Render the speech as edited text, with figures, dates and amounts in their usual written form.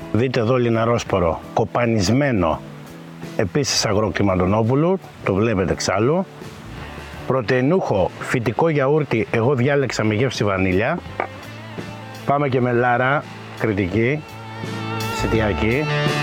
Δείτε εδώ λιναρόσπορο, κοπανισμένο, επίσης αγροκτηματονόπουλου, το βλέπετε εξάλλου. Πρωτεϊνούχο φυτικό γιαούρτι, εγώ διάλεξα με γεύση βανίλια. Πάμε και με λάρα κρητική, σιτιακή.